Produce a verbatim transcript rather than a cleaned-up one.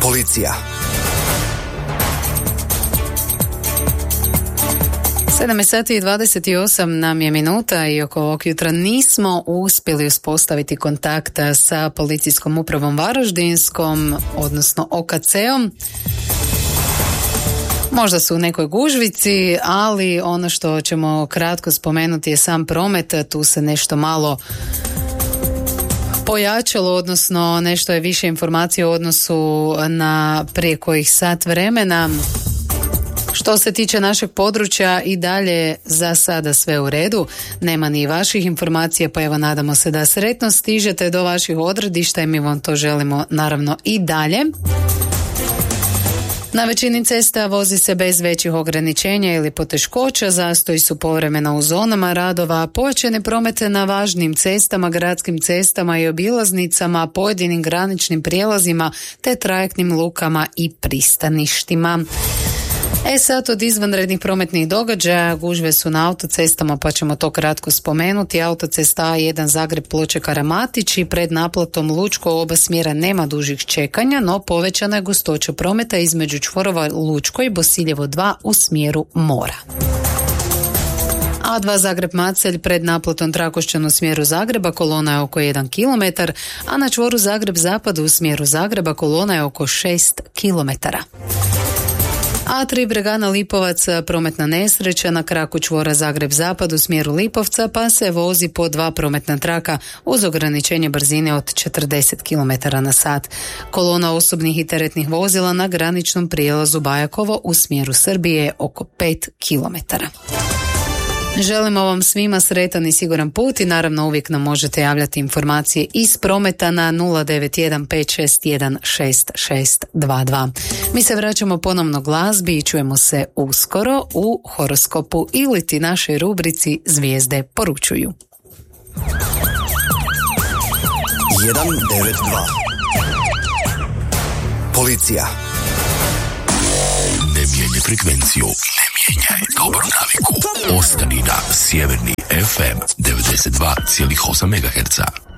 Policija. sedam sati i dvadeset osam nam je minuta i oko ovog jutra nismo uspjeli uspostaviti kontakta sa policijskom upravom Varaždinskom, odnosno O K C-om. Možda su u nekoj gužvici, ali ono što ćemo kratko spomenuti je sam promet. Tu se nešto malo pojačalo, odnosno nešto je više informacije u odnosu na prije kojih sat vremena. Što se tiče našeg područja i dalje za sada sve u redu, nema ni vaših informacija, pa evo nadamo se da sretno stižete do vaših odredišta i mi vam to želimo naravno i dalje. Na većini cesta vozi se bez većih ograničenja ili poteškoća, zastoji su povremeno u zonama radova, pojačane promete na važnim cestama, gradskim cestama i obilaznicama, pojedinim graničnim prijelazima te trajektnim lukama i pristaništima. E sad, od izvanrednih prometnih događaja, gužve su na autocestama, pa ćemo to kratko spomenuti. Autocesta A jedan Zagreb Ploče Karamatić i pred naplatom Lučko oba smjera nema dužih čekanja, no povećana je gustoća prometa između čvorova Lučko i Bosiljevo dva u smjeru mora. A dva Zagreb Macelj pred naplatom Trakošćan u smjeru Zagreba kolona je oko jedan kilometar, a na čvoru Zagreb Zapad u smjeru Zagreba kolona je oko šest kilometara. A tri Bregana Lipovac prometna nesreća na kraku čvora Zagreb Zapad u smjeru Lipovca, pa se vozi po dva prometna traka uz ograničenje brzine od četrdeset kilometara na sat. Kolona osobnih i teretnih vozila na graničnom prijelazu Bajakovo u smjeru Srbije je oko pet kilometara. Želimo vam svima sretan i siguran put i naravno uvijek nam možete javljati informacije iz prometa na nula devet jedan pet šest jedan šest šest dva dva. Mi se vraćamo ponovno glazbi i čujemo se uskoro u horoskopu ili ti našoj rubrici Zvijezde poručuju. jedan devet dva. Policija. Ne mijenjaj frekvenciju, ne mijenjaj dobru naviku. Ostani na Sjeverni F M devedeset dva zarez osam megaherca.